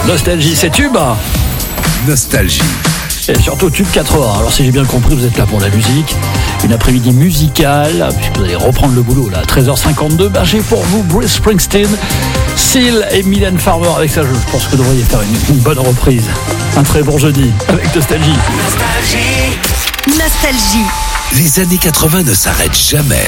Nostalgie, c'est tube. Nostalgie. Et surtout tube 80. Alors si j'ai bien compris, vous êtes là pour la musique. Une après-midi musicale, puisque vous allez reprendre le boulot là, à 13h52. J'ai pour vous Bruce Springsteen, Seal et Mylène Farmer. Avec ça, je pense que vous devriez faire une bonne reprise. Un très bon jeudi avec Nostalgie. Nostalgie. Les années 80 ne s'arrêtent jamais.